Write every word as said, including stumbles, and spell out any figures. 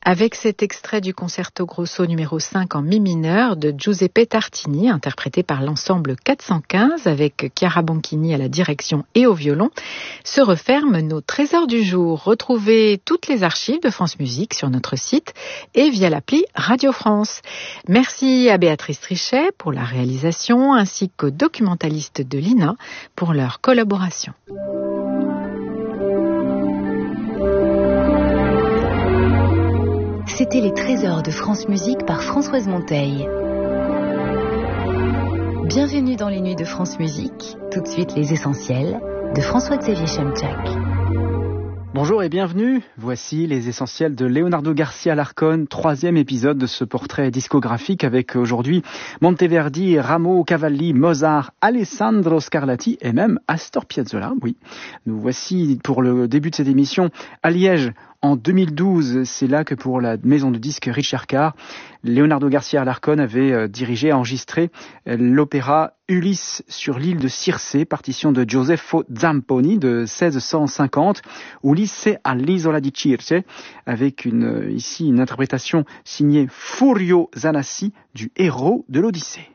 avec cet extrait du concerto grosso numéro cinq en mi mineur de Giuseppe Tartini, interprété par l'ensemble quatre cent quinze avec Chiara Bonchini à la direction et au violon, se referment nos trésors du jour. Retrouvez toutes les archives de France Musique sur notre site et via l'appli Radio France. Merci à Béatrice Trichet pour la réalisation ainsi qu'aux documentalistes de l'I N A pour leur collaboration. C'était les trésors de France Musique par Françoise Monteil. Bienvenue dans les nuits de France Musique. Tout de suite les essentiels de François-Xavier Chemchak. Bonjour et bienvenue. Voici les essentiels de Leonardo Garcia Larcón, troisième épisode de ce portrait discographique avec aujourd'hui Monteverdi, Rameau, Cavalli, Mozart, Alessandro Scarlatti et même Astor Piazzolla. Oui, nous voici pour le début de cette émission à Liège. En deux mille douze, c'est là que pour la maison de disques Richard Carr, Leonardo Garcia Larcón avait dirigé et enregistré l'opéra Ulysse sur l'île de Circé, partition de Gioseffo Zamponi de seize cent cinquante, Ulisse all'isola di Circe, avec une, ici une interprétation signée Furio Zanassi du héros de l'Odyssée.